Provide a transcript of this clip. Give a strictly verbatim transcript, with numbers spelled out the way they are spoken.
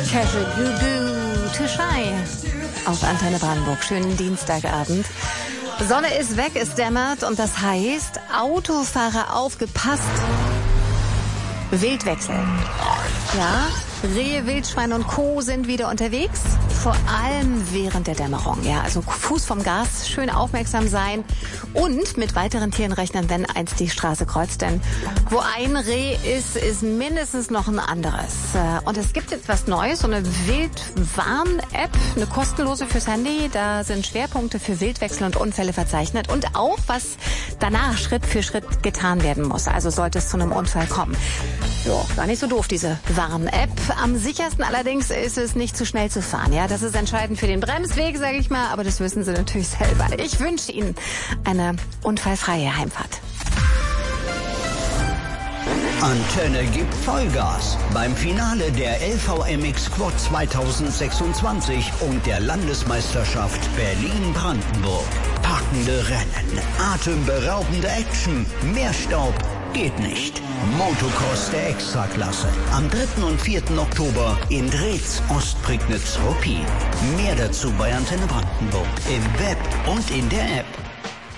Casual Goo Tischei auf Antenne Brandenburg. Schönen Dienstagabend. Sonne ist weg, es dämmert und das heißt, Autofahrer aufgepasst. Wildwechsel. Ja, Rehe, Wildschweine und Co. sind wieder unterwegs. Vor allem während der Dämmerung. Ja, also Fuß vom Gas, schön aufmerksam sein und mit weiteren Tieren rechnen, wenn eins die Straße kreuzt. Denn wo ein Reh ist, ist mindestens noch ein anderes. Und es gibt jetzt was Neues, so eine Wildwarn-App, eine kostenlose fürs Handy. Da sind Schwerpunkte für Wildwechsel und Unfälle verzeichnet und auch, was danach Schritt für Schritt getan werden muss. Also sollte es zu einem Unfall kommen. Jo, gar nicht so doof, diese Warn-App. Am sichersten allerdings ist es, nicht zu schnell zu fahren. Ja, das ist entscheidend für den Bremsweg, sage ich mal, aber das wissen Sie natürlich selber. Ich wünsche Ihnen eine unfallfreie Heimfahrt. Antenne gibt Vollgas beim Finale der L V M X Quad zweitausendsechsundzwanzig und der Landesmeisterschaft Berlin-Brandenburg. Packende Rennen, atemberaubende Action, mehr Staub geht nicht. Motocross der Extraklasse. Am dritten und vierten Oktober in Drez, Ostprignitz, Ruppin. Mehr dazu bei Antenne Brandenburg im Web und in der App.